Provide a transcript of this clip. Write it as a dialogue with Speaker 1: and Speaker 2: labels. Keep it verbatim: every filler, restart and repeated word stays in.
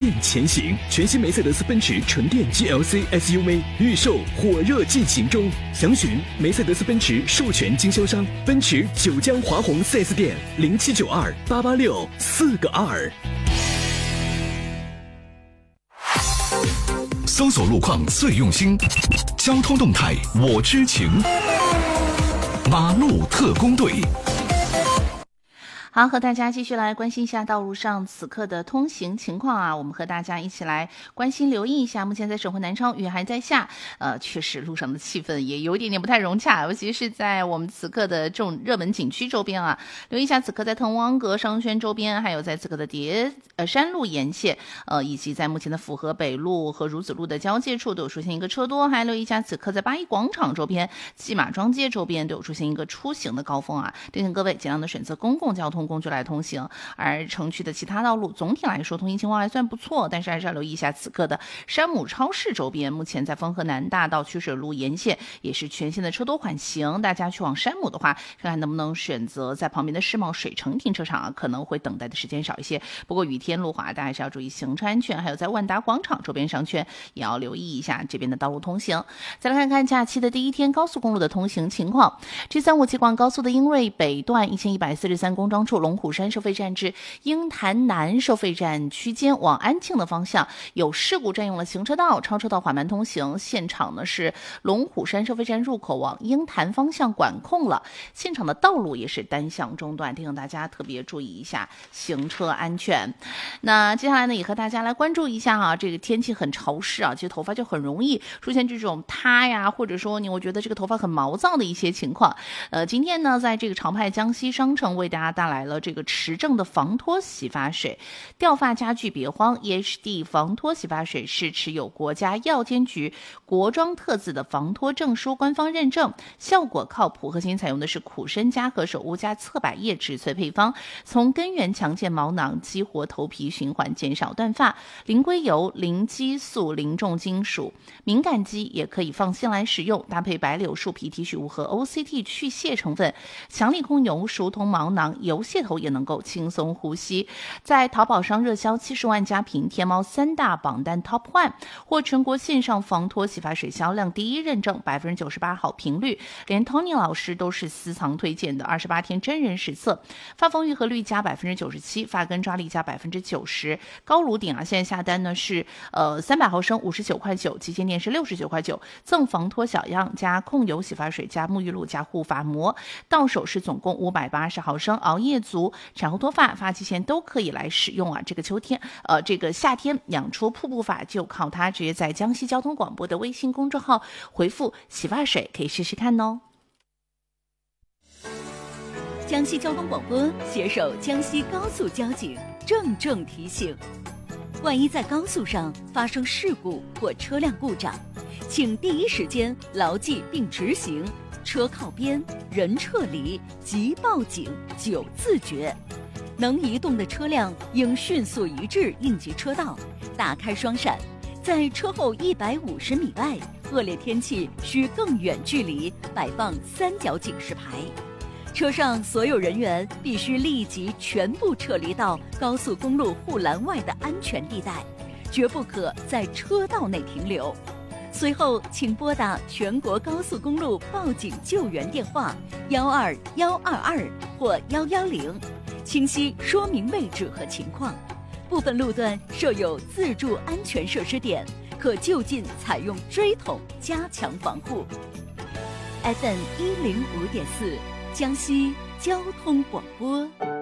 Speaker 1: 电前行。全新梅赛德斯奔驰纯电 G L C S U V 预售火热进行中，详询梅赛德斯奔驰授权经销商奔驰九江华虹 四 S 店零七九二八八六四个二。
Speaker 2: 搜索路况最用心，交通动态我知情。马路特工队。
Speaker 3: 好，和大家继续来关心一下道路上此刻的通行情况啊，我们和大家一起来关心留意一下。目前在省会南昌雨还在下，呃，确实路上的气氛也有一点点不太融洽，尤其是在我们此刻的这种热门景区周边啊，留意一下此刻在滕王阁、商圈周边，还有在此刻的叠呃山路沿线，呃，以及在目前的府河北路和儒子路的交界处都有出现一个车多，还留意一下此刻在八一广场周边、骑马庄街周边都有出现一个出行的高峰啊，提醒各位尽量的选择公共交通工具来通行，而城区的其他道路总体来说通行情况还算不错，但是还是要留意一下此刻的山姆超市周边，目前在丰河南大道曲水路沿线也是全线的车多缓行，大家去往山姆的话，看看能不能选择在旁边的世贸水城停车场啊，可能会等待的时间少一些。不过雨天路滑，大家还是要注意行车安全，还有在万达广场周边商圈也要留意一下这边的道路通行。再来看看假期的第一天高速公路的通行情况， G 三五 京广高速的英瑞北段一千一百四十三公庄处龙虎山收费站至鹰潭南收费站区间往安庆的方向有事故占用了行车道，超车道缓慢通行，现场呢是龙虎山收费站入口往鹰潭方向管控了，现场的道路也是单向中断，提醒大家特别注意一下行车安全。那接下来呢也和大家来关注一下啊，这个天气很潮湿啊，其实头发就很容易出现这种塌呀，或者说你我觉得这个头发很毛躁的一些情况。呃，今天呢在这个潮派江西商城为大家带来了这个持证的防脱洗发水，掉发家具别慌 E H D 防脱洗发水是持有国家药监局国庄特字的防脱证书，官方认证，效果靠谱，核心采用的是苦参加和首乌加侧柏叶植萃配方，从根源强健毛囊，激活头皮循环，减少断发，零硅油、零激素、零重金属，敏感肌也可以放心来使用，搭配白柳树皮提取物和 O C T 去屑成分，强力控油，疏通毛囊，油屑头也能够轻松呼吸。在淘宝上热销七十万家评天猫三大榜单 Top One， 或全国线上防脱洗发水销量第一认证，百分之九十八好评率，连 Tony 老师都是私藏推荐的，二十八天真人实测，发缝愈合率加百分之九十七，发根抓力加百分之九十，高颅顶啊，现在下单呢是呃三百毫升五十九块九，旗舰店是六十九块九，赠防脱小样加控油洗发水加沐浴露加护发膜，到手是总共五百八十毫升，熬夜族、产后脱发、发际线都可以来使用啊。这个秋天呃这个夏天养出瀑布发就靠它，直接在江西交通广播的微信公众号回复洗发水可以试试看哦。
Speaker 4: 江西交通广播携手江西高速交警郑重提醒，万一在高速上发生事故或车辆故障，请第一时间牢记并执行车靠边、人撤离、即报警九自觉。能移动的车辆应迅速移至应急车道，打开双闪，在车后一百五十米外，恶劣天气需更远距离摆放三角警示牌。车上所有人员必须立即全部撤离到高速公路护栏外的安全地带，绝不可在车道内停留。随后请拨打全国高速公路报警救援电话幺二幺二二或幺幺零，清晰说明位置和情况。部分路段设有自助安全设施点，可就近采用锥桶加强防护。F M 一零五点四，江西交通广播。